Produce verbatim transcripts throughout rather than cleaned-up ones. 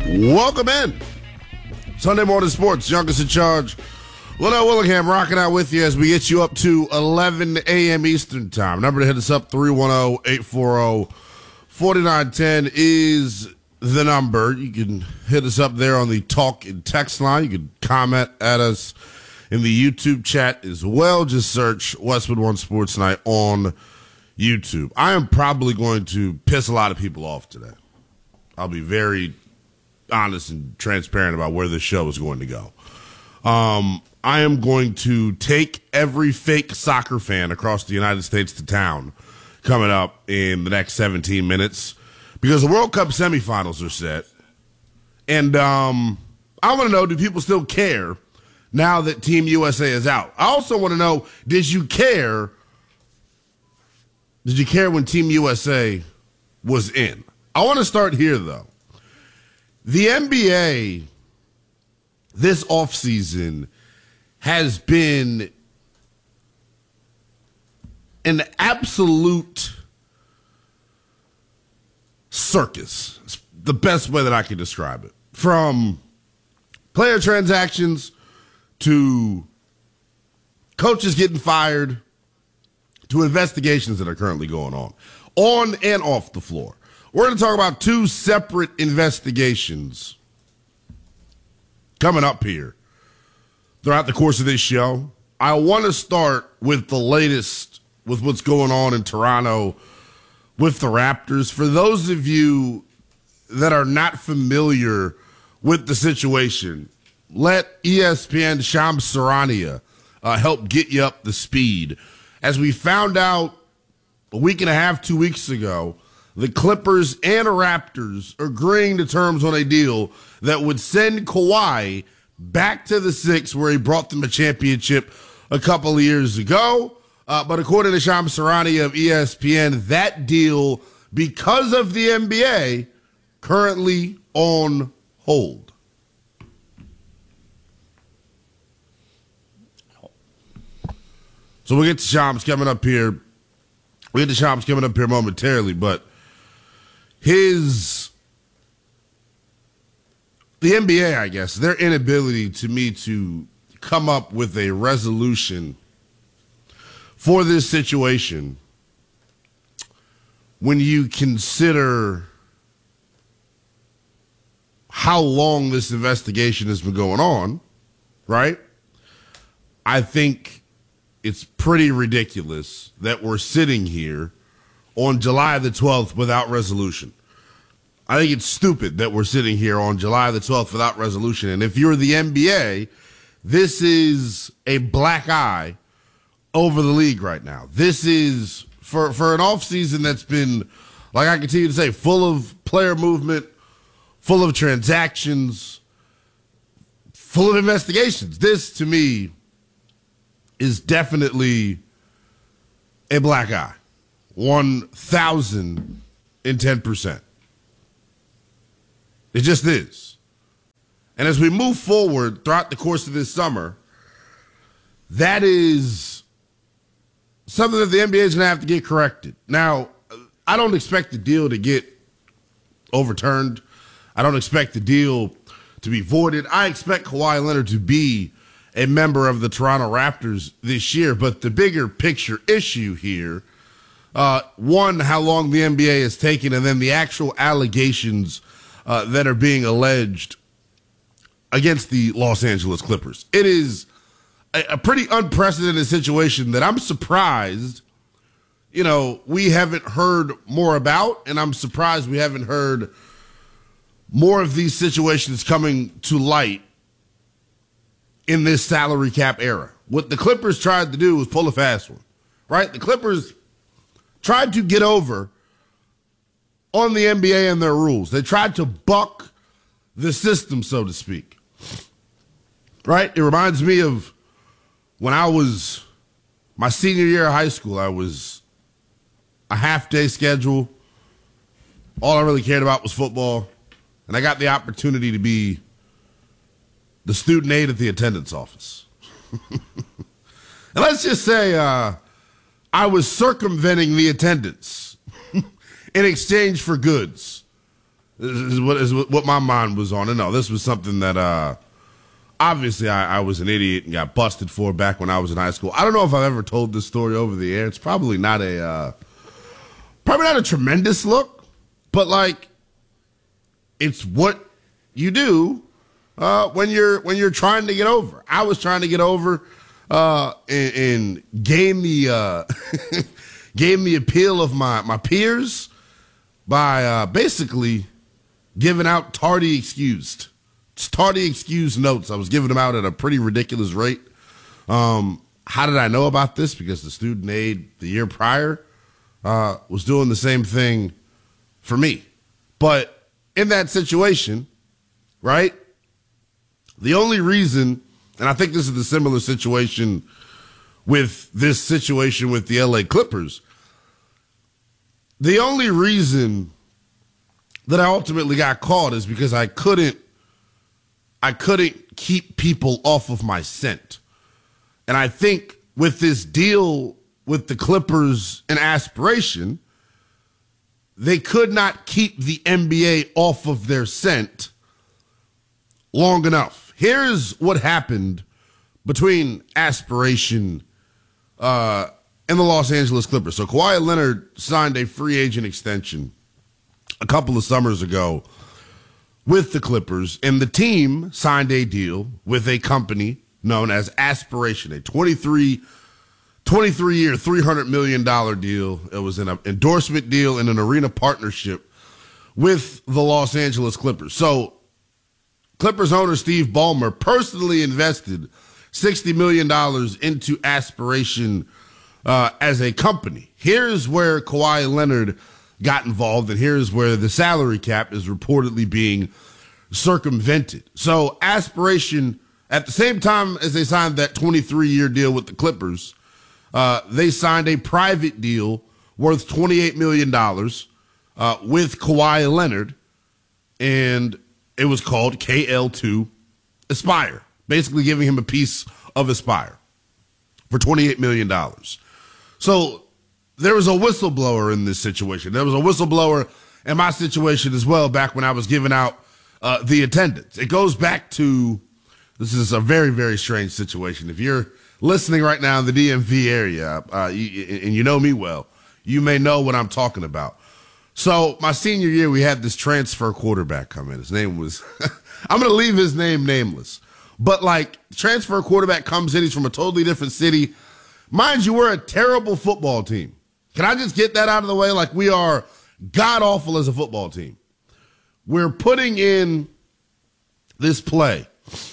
Welcome in. Sunday Morning Sports, youngest in charge. Liddell Willingham rocking out with you as we get you up to eleven a.m. Eastern Time. Number to hit us up, three one zero, eight four zero, four nine one zero is the number. You can hit us up there on the talk and text line. You can comment at us in the YouTube chat as well. Just search Westwood One Sports Night on YouTube. I am probably going to piss a lot of people off today. I'll be very honest and transparent about where this show is going to go. Um, I am going to take every fake soccer fan across the United States to town coming up in the next seventeen minutes because the World Cup semifinals are set. And um, I want to know, do people still care now that Team U S A is out? I also want to know, did you care? Did you care when Team U S A was in? I want to start here, though. The N B A this offseason has been an absolute circus. It's the best way that I can describe it. From player transactions to coaches getting fired to investigations that are currently going on, on and off the floor. We're going to talk about two separate investigations coming up here throughout the course of this show. I want to start with the latest with what's going on in Toronto with the Raptors. For those of you that are not familiar with the situation, let E S P N Shams Charania uh, help get you up to speed. As we found out a week and a half, two weeks ago, the Clippers and the Raptors agreeing to terms on a deal that would send Kawhi back to the Six where he brought them a championship a couple of years ago. Uh, but according to Shams Charania of E S P N, that deal, because of the N B A, currently on hold. So we'll get to Shams coming up here. We'll get to Shams coming up here momentarily, but his, the N B A, I guess, their inability to me to come up with a resolution for this situation when you consider how long this investigation has been going on, right? I think it's pretty ridiculous that we're sitting here on July the twelfth without resolution. I think it's stupid that we're sitting here on July the twelfth without resolution. And if you're the N B A, this is a black eye over the league right now. This is, for, for an offseason that's been, like I continue to say, full of player movement, full of transactions, full of investigations. This, to me, is definitely a black eye. one thousand ten percent. It just is. And as we move forward throughout the course of this summer, that is something that the N B A is going to have to get corrected. Now, I don't expect the deal to get overturned. I don't expect the deal to be voided. I expect Kawhi Leonard to be a member of the Toronto Raptors this year. But the bigger picture issue here, uh, one, how long the N B A has taken, and then the actual allegations uh, that are being alleged against the Los Angeles Clippers. It is a, a pretty unprecedented situation that I'm surprised, you know, we haven't heard more about, and I'm surprised we haven't heard more of these situations coming to light in this salary cap era. What the Clippers tried to do was pull a fast one, right? The Clippers tried to get over on the N B A and their rules. They tried to buck the system, so to speak, right? It reminds me of when I was my senior year of high school. I was a half-day schedule. All I really cared about was football, and I got the opportunity to be the student aide at the attendance office. And let's just say uh, I was circumventing the attendance in exchange for goods. This is what is what my mind was on. And no, this was something that uh, obviously I, I was an idiot and got busted for back when I was in high school. I don't know if I've ever told this story over the air. It's probably not a uh, probably not a tremendous look, but like it's what you do uh, when you're when you're trying to get over. I was trying to get over uh, and, and gain the uh, gain the appeal of my my peers by uh, basically giving out tardy excused. It's tardy excused notes. I was giving them out at a pretty ridiculous rate. Um, how did I know about this? Because the student aide the year prior uh, was doing the same thing for me. But in that situation, right, the only reason, and I think this is the similar situation with this situation with the L A Clippers, the only reason that I ultimately got caught is because I couldn't I couldn't keep people off of my scent. And I think with this deal with the Clippers and aspiration, they could not keep the N B A off of their scent long enough. Here's what happened between aspiration uh, and the Los Angeles Clippers. So Kawhi Leonard signed a free agent extension a couple of summers ago with the Clippers, and the team signed a deal with a company known as Aspiration, a twenty-three, twenty-three-year, three hundred million dollars deal. It was an endorsement deal and an arena partnership with the Los Angeles Clippers. So Clippers owner Steve Ballmer personally invested sixty million dollars into Aspiration uh, as a company. Here's where Kawhi Leonard got involved, and here's where the salary cap is reportedly being circumvented. So Aspiration, at the same time as they signed that twenty-three-year deal with the Clippers, uh, they signed a private deal worth twenty-eight million dollars uh, with Kawhi Leonard, and it was called K L two Aspire, basically giving him a piece of Aspire for twenty-eight million dollars. So there was a whistleblower in this situation. There was a whistleblower in my situation as well back when I was giving out uh, the attendance. It goes back to, this is a very, very strange situation. If you're listening right now in the D M V area uh, you, and you know me well, you may know what I'm talking about. So my senior year, we had this transfer quarterback come in. His name was, I'm going to leave his name nameless. But like, transfer quarterback comes in, he's from a totally different city. Mind you, we're a terrible football team. Can I just get that out of the way? Like, we are god-awful as a football team. We're putting in this play,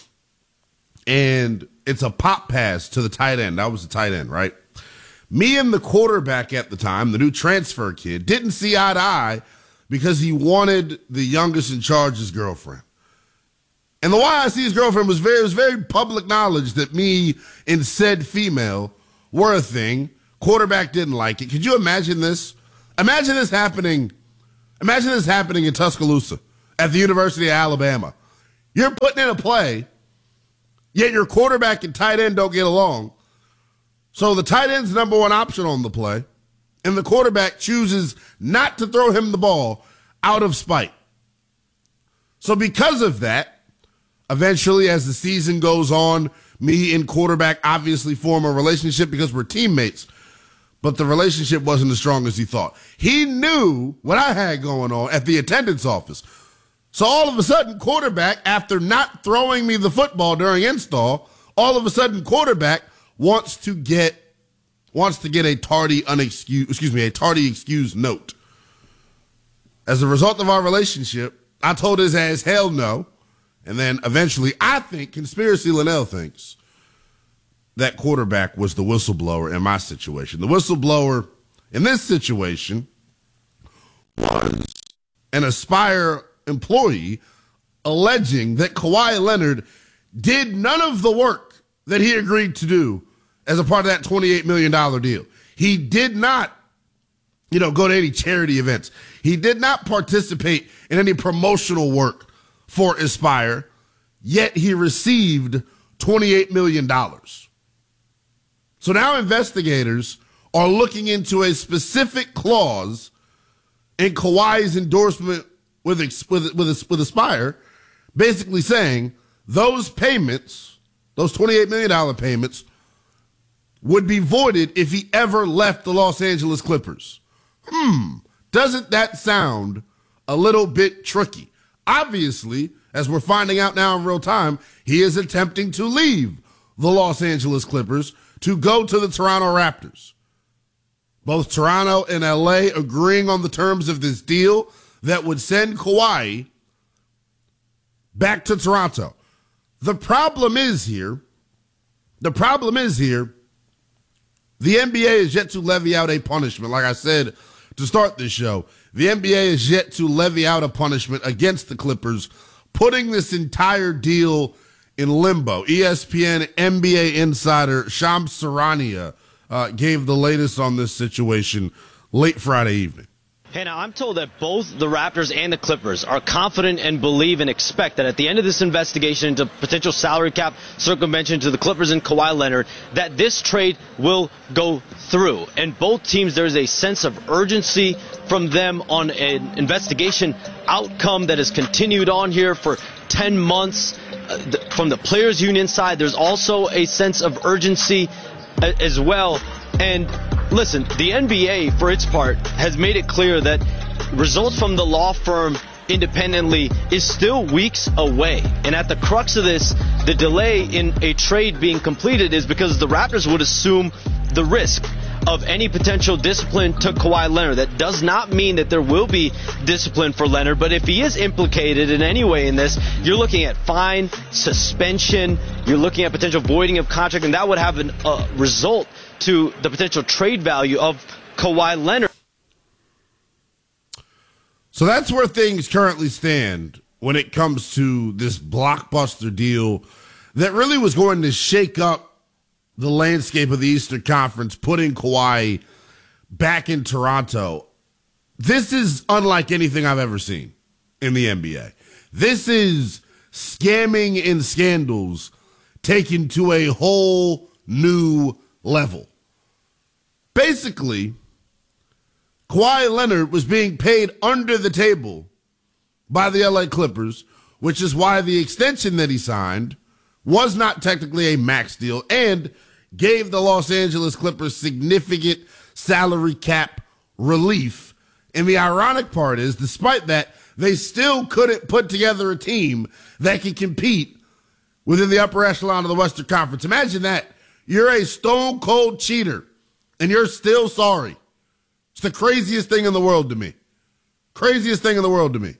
and it's a pop pass to the tight end. That was the tight end, right? Me and the quarterback at the time, the new transfer kid, didn't see eye to eye because he wanted the youngest in charge's girlfriend. And the Y I C's girlfriend was very, it was very public knowledge that me and said female were a thing. Quarterback didn't like it. Could you imagine this? Imagine this happening. Imagine this happening in Tuscaloosa at the University of Alabama. You're putting in a play, yet your quarterback and tight end don't get along. So the tight end's number one option on the play, and the quarterback chooses not to throw him the ball out of spite. So because of that, eventually as the season goes on, me and quarterback obviously form a relationship because we're teammates. But the relationship wasn't as strong as he thought. He knew what I had going on at the attendance office. So all of a sudden, quarterback, after not throwing me the football during install, all of a sudden, quarterback wants to get wants to get a tardy unexcused, excuse me, a tardy excuse note. As a result of our relationship, I told his ass hell no, and then eventually, I think Conspiracy Linnell thinks that quarterback was the whistleblower in my situation. The whistleblower in this situation was an Aspire employee alleging that Kawhi Leonard did none of the work that he agreed to do as a part of that twenty-eight million dollars deal. He did not, you know, go to any charity events. He did not participate in any promotional work for Aspire, yet he received twenty-eight million dollars. So now investigators are looking into a specific clause in Kawhi's endorsement with with with, with Aspire, basically saying those payments, those twenty-eight million dollars payments, would be voided if he ever left the Los Angeles Clippers. Hmm, doesn't that sound a little bit tricky? Obviously, as we're finding out now in real time, he is attempting to leave the Los Angeles Clippers to go to the Toronto Raptors. Both Toronto and L A agreeing on the terms of this deal that would send Kawhi back to Toronto. The problem is here, the problem is here, the N B A is yet to levy out a punishment. Like I said to start this show, the N B A is yet to levy out a punishment against the Clippers, putting this entire deal in limbo. E S P N N B A insider Shams Charania uh, gave the latest on this situation late Friday evening. Hey, now, I'm told that both the Raptors and the Clippers are confident and believe and expect that at the end of this investigation into potential salary cap circumvention to the Clippers and Kawhi Leonard, that this trade will go through. And both teams, there is a sense of urgency from them on an investigation outcome that has continued on here for ten months. Uh, th- from the players' union side, there's also a sense of urgency a- as well. And listen, the N B A, for its part, has made it clear that results from the law firm independently is still weeks away. And at the crux of this, the delay in a trade being completed is because the Raptors would assume the risk of any potential discipline to Kawhi Leonard. That does not mean that there will be discipline for Leonard, but if he is implicated in any way in this, you're looking at fine, suspension, you're looking at potential voiding of contract, and that would have a uh, result to the potential trade value of Kawhi Leonard. So that's where things currently stand when it comes to this blockbuster deal that really was going to shake up the landscape of the Eastern Conference, putting Kawhi back in Toronto. This is unlike anything I've ever seen in the N B A. This is scamming and scandals taken to a whole new level. Basically, Kawhi Leonard was being paid under the table by the L A Clippers, which is why the extension that he signed was not technically a max deal and gave the Los Angeles Clippers significant salary cap relief. And the ironic part is, despite that, they still couldn't put together a team that could compete within the upper echelon of the Western Conference. Imagine that. You're a stone cold cheater and you're still sorry. It's the craziest thing in the world to me. Craziest thing in the world to me.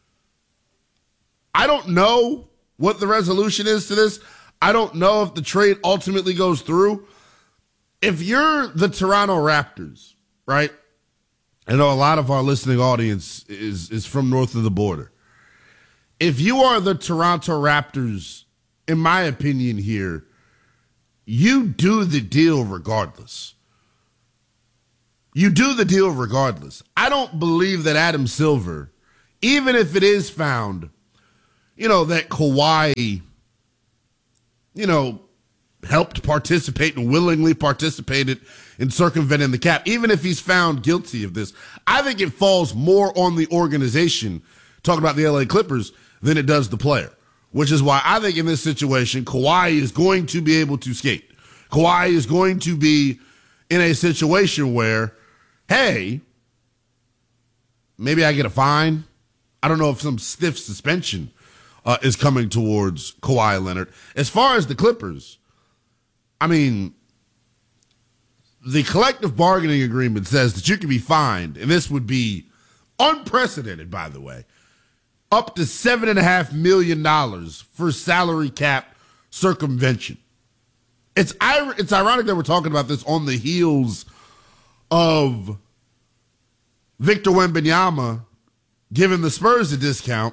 I don't know what the resolution is to this. I don't know if the trade ultimately goes through. If you're the Toronto Raptors, right? I know a lot of our listening audience is, is from north of the border. If you are the Toronto Raptors, in my opinion here, you do the deal regardless. You do the deal regardless. I don't believe that Adam Silver, even if it is found, you know, that Kawhi, you know, helped participate and willingly participated in circumventing the cap, even if he's found guilty of this, I think it falls more on the organization, talking about the L A Clippers, than it does the player, which is why I think in this situation, Kawhi is going to be able to skate. Kawhi is going to be in a situation where, hey, maybe I get a fine. I don't know if some stiff suspension uh, is coming towards Kawhi Leonard. As far as the Clippers, I mean, the collective bargaining agreement says that you can be fined, and this would be unprecedented, by the way, up to seven and a half million dollars for salary cap circumvention. It's it's ironic that we're talking about this on the heels of Victor Wembanyama giving the Spurs a discount.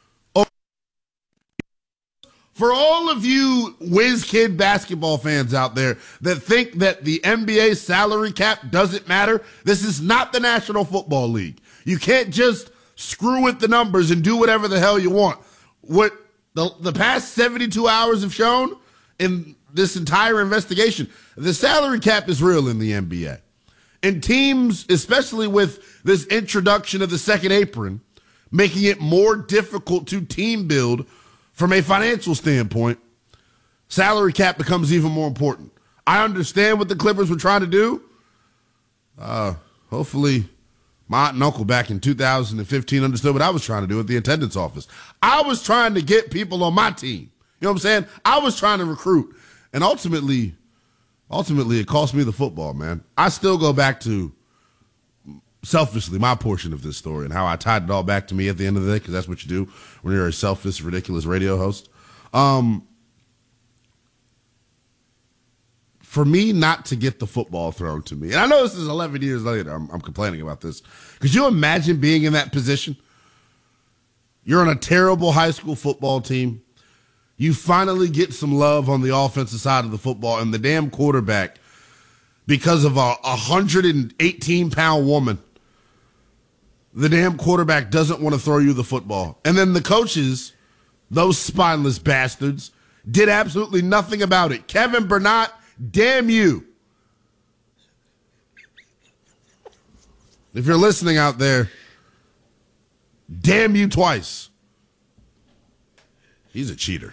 For all of you whiz kid basketball fans out there that think that the N B A salary cap doesn't matter, this is not the National Football League. You can't just screw with the numbers and do whatever the hell you want. What the, the past seventy-two hours have shown in this entire investigation, the salary cap is real in the N B A. And teams, especially with this introduction of the second apron, making it more difficult to team build from a financial standpoint, salary cap becomes even more important. I understand what the Clippers were trying to do. Uh, hopefully my aunt and uncle back in two thousand fifteen understood what I was trying to do at the attendance office. I was trying to get people on my team. You know what I'm saying? I was trying to recruit. And ultimately, ultimately, it cost me the football, man. I still go back to, selfishly, my portion of this story and how I tied it all back to me at the end of the day, because that's what you do when you're a selfish, ridiculous radio host. Um, for me not to get the football thrown to me, and I know this is eleven years later, I'm, I'm complaining about this. Could you imagine being in that position? You're on a terrible high school football team. You finally get some love on the offensive side of the football, and the damn quarterback, because of a one hundred eighteen pound woman, the damn quarterback doesn't want to throw you the football. And then the coaches, those spineless bastards, did absolutely nothing about it. Kevin Burnett, damn you. If you're listening out there, damn you twice. He's a cheater.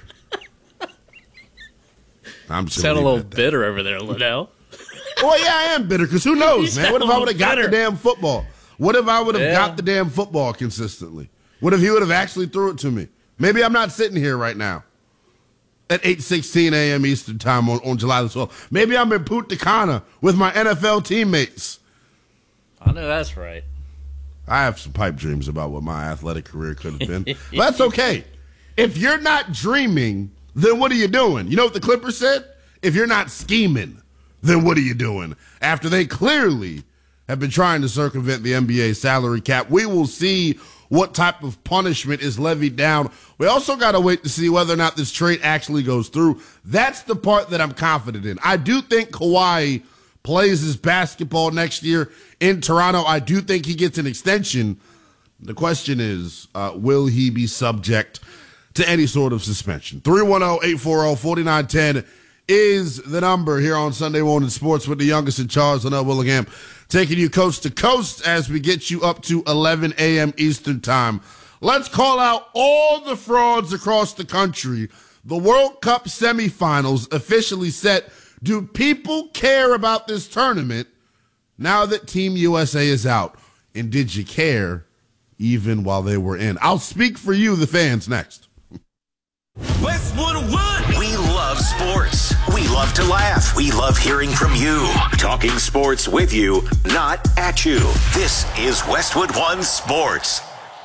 I'm just sound a little bitter over there, Liddell. Well, yeah, I am bitter, because who knows, man? What if I would have got the damn football? What if I would have yeah. got the damn football consistently? What if he would have actually threw it to me? Maybe I'm not sitting here right now at eight sixteen a.m. Eastern time on, on July the twelfth. Maybe I'm in Punta Cana with my N F L teammates. I know that's right. I have some pipe dreams about what my athletic career could have been. But that's okay. If you're not dreaming, then what are you doing? You know what the Clippers said? If you're not scheming, then what are you doing? After they clearly have been trying to circumvent the N B A salary cap, we will see what type of punishment is levied down. We also got to wait to see whether or not this trade actually goes through. That's the part that I'm confident in. I do think Kawhi plays his basketball next year in Toronto. I do think he gets an extension. The question is, uh, will he be subject to any sort of suspension? three one zero, eight four zero, four nine one zero is the number here on Sunday Morning Sports with the youngest in charge, Linnell Willingham, taking you coast to coast as we get you up to eleven a.m. Eastern time. Let's call out all the frauds across the country. The World Cup semifinals officially set. Do people care about this tournament now that Team U S A is out? And did you care even while they were in? I'll speak for you, the fans, next. Westwood One. We love sports. We love to laugh. We love hearing from you. Talking sports with you, not at you. This is Westwood One Sports.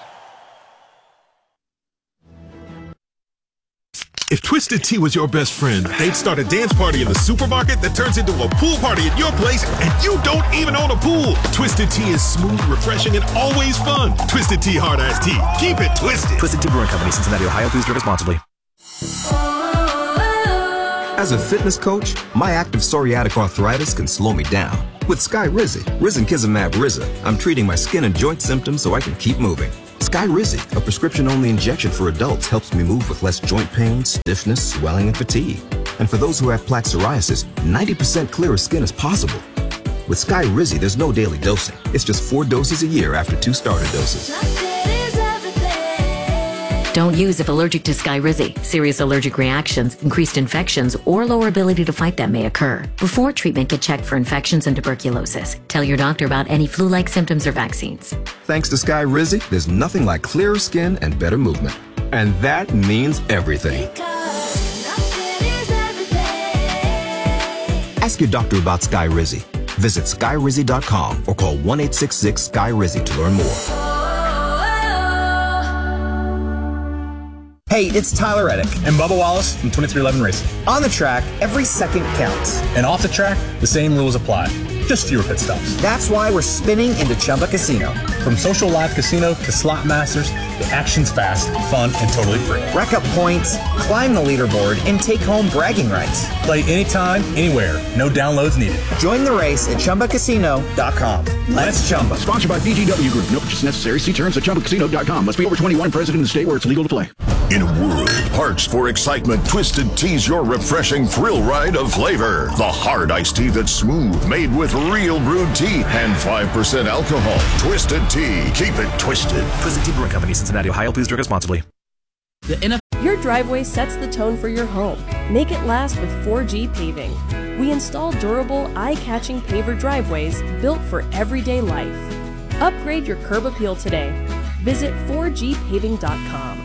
If Twisted Tea was your best friend, they'd start a dance party in the supermarket that turns into a pool party at your place, and you don't even own a pool. Twisted Tea is smooth, refreshing, and always fun. Twisted Tea Hard Iced Tea. Keep it twisted. Twisted Tea Brewing Company, Cincinnati, Ohio. Please drink responsibly. As a fitness coach, my active psoriatic arthritis can slow me down. With Skyrizi, Risankizumab Riza, I'm treating my skin and joint symptoms so I can keep moving. Skyrizi, a prescription-only injection for adults, helps me move with less joint pain, stiffness, swelling, and fatigue. And for those who have plaque psoriasis, ninety percent clearer skin is possible. With Skyrizi, there's no daily dosing. It's just four doses a year after two starter doses. Don't use if allergic to Skyrizi. Serious allergic reactions, increased infections, or lower ability to fight them may occur. Before treatment, get checked for infections and tuberculosis. Tell your doctor about any flu-like symptoms or vaccines. Thanks to Skyrizi, there's nothing like clearer skin and better movement. And that means everything. Ask your doctor about Skyrizi. Visit Skyrizi dot com or call one eight six six Sky Rizi to learn more. Hey, it's Tyler Reddick and Bubba Wallace from twenty-three eleven Racing. On the track, every second counts. And off the track, the same rules apply. Just fewer pit stops. That's why we're spinning into Chumba Casino. From social live casino to slot masters, the action's fast, fun, and totally free. Rack up points, climb the leaderboard, and take home bragging rights. Play anytime, anywhere. No downloads needed. Join the race at Chumba Casino dot com. Let's Chumba. Sponsored by B G W Group. No purchase necessary. See terms at Chumba Casino dot com. Must be over twenty-one, present in the state where it's legal to play. In a world parched for excitement, Twisted Tea's your refreshing thrill ride of flavor. The hard iced tea that's smooth, made with real brewed tea and five percent alcohol. Twisted Tea. Keep it twisted. Twisted Tea Brewing Company, Cincinnati, Ohio. Please drink responsibly. The N F L- Your driveway sets the tone for your home. Make it last with four G Paving. We install durable, eye-catching paver driveways built for everyday life. Upgrade your curb appeal today. Visit four G paving dot com.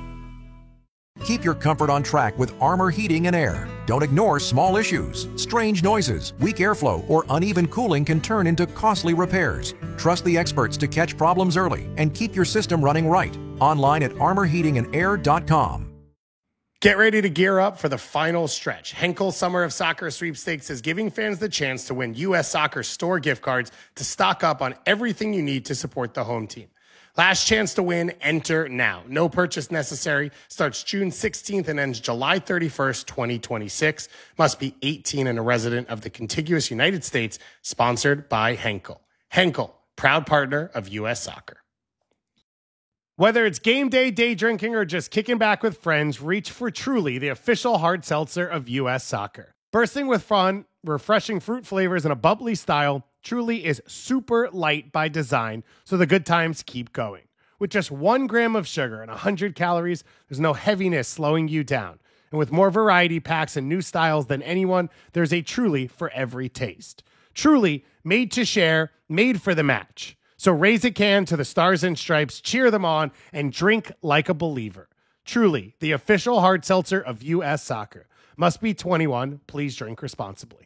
Keep your comfort on track with Armor Heating and Air. Don't ignore small issues. Strange noises, weak airflow, or uneven cooling can turn into costly repairs. Trust the experts to catch problems early and keep your system running right. Online at armor heating and air dot com. Get ready to gear up for the final stretch. Henkel Summer of Soccer Sweepstakes is giving fans the chance to win U S Soccer store gift cards to stock up on everything you need to support the home team. Last chance to win, enter now. No purchase necessary. Starts June sixteenth and ends July thirty-first, twenty twenty-six. Must be eighteen and a resident of the contiguous United States. Sponsored by Henkel. Henkel, proud partner of U S Soccer. Whether it's game day, day drinking, or just kicking back with friends, reach for Truly, the official hard seltzer of U S Soccer. Bursting with fun, refreshing fruit flavors, and a bubbly style, Truly is super light by design, so the good times keep going. With just one gram of sugar and one hundred calories, there's no heaviness slowing you down. And with more variety packs and new styles than anyone, there's a Truly for every taste. Truly, made to share, made for the match. So raise a can to the Stars and Stripes, cheer them on, and drink like a believer. Truly, the official hard seltzer of U S Soccer. Must be twenty-one. Please drink responsibly.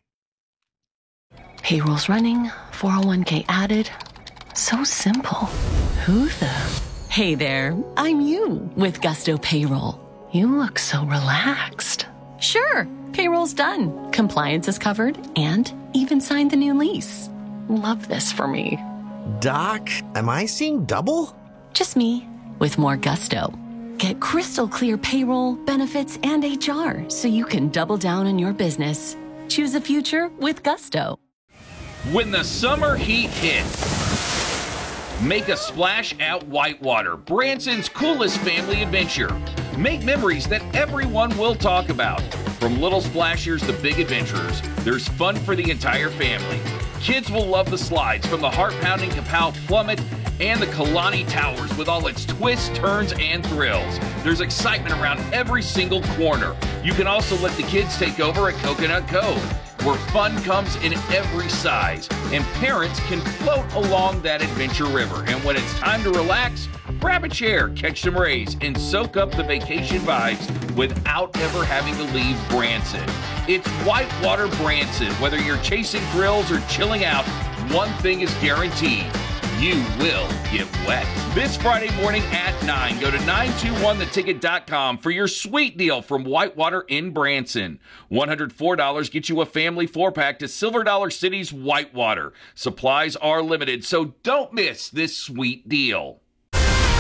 Payroll's running, four oh one k added. So simple. Who the? Hey there, I'm you with Gusto Payroll. You look so relaxed. Sure, payroll's done. Compliance is covered and even signed the new lease. Love this for me. Doc, am I seeing double? Just me with more gusto. Get crystal clear payroll, benefits, and H R so you can double down on your business. Choose a future with Gusto. When the summer heat hits, make a splash at Whitewater, Branson's coolest family adventure. Make memories that everyone will talk about. From little splashers to big adventurers, there's fun for the entire family. Kids will love the slides from the heart-pounding Kapow Plummet and the Kalani Towers with all its twists, turns, and thrills. There's excitement around every single corner. You can also let the kids take over at Coconut Cove, where fun comes in every size, and parents can float along that adventure river. And when it's time to relax, grab a chair, catch some rays, and soak up the vacation vibes without ever having to leave Branson. It's Whitewater Branson. Whether you're chasing thrills or chilling out, one thing is guaranteed: you will get wet. This Friday morning at nine, go to nine two one the ticket dot com for your sweet deal from Whitewater in Branson. one hundred four dollars gets you a family four-pack to Silver Dollar City's Whitewater. Supplies are limited, so don't miss this sweet deal.